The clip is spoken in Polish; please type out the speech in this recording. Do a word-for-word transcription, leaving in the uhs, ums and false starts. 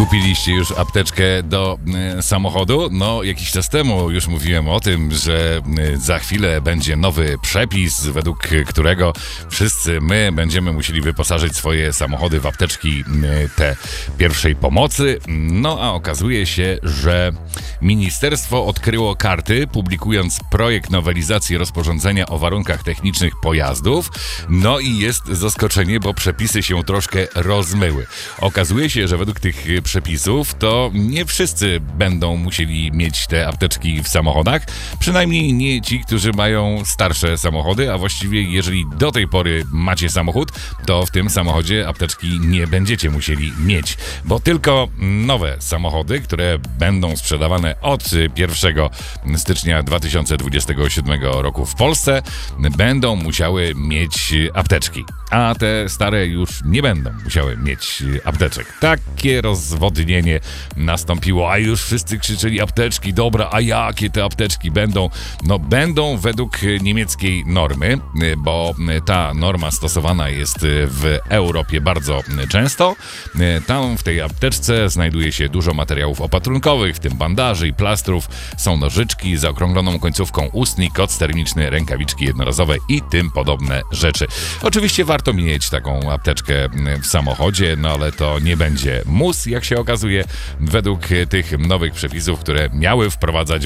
Kupiliście już apteczkę do y, samochodu? No, jakiś czas temu już mówiłem o tym, że y, za chwilę będzie nowy przepis, według którego wszyscy my będziemy musieli wyposażyć swoje samochody w apteczki y, te pierwszej pomocy. No, a okazuje się, że ministerstwo odkryło karty, publikując projekt nowelizacji rozporządzenia o warunkach technicznych pojazdów. No i jest zaskoczenie, bo przepisy się troszkę rozmyły. Okazuje się, że według tych przepisów to nie wszyscy będą musieli mieć te apteczki w samochodach, przynajmniej nie ci, którzy mają starsze samochody, a właściwie jeżeli do tej pory macie samochód, to w tym samochodzie apteczki nie będziecie musieli mieć, bo tylko nowe samochody, które będą sprzedawane od pierwszego stycznia dwa tysiące dwudziestego siódmego roku w Polsce będą musiały mieć apteczki, a te stare już nie będą musiały mieć apteczek. Takie rozwodnienie nastąpiło, a już wszyscy krzyczeli apteczki, dobra, a jakie te apteczki będą? No będą według niemieckiej normy, bo ta norma stosowana jest w Europie bardzo często. Tam w tej apteczce znajduje się dużo materiałów opatrunkowych, w tym bandaży i plastrów, są nożyczki z zaokrągloną końcówką, ustnik, koc termiczny, rękawiczki jednorazowe i tym podobne rzeczy. Oczywiście warto mieć taką apteczkę w samochodzie, no ale to nie będzie mus, jak się okazuje, według tych nowych przepisów, które miały wprowadzać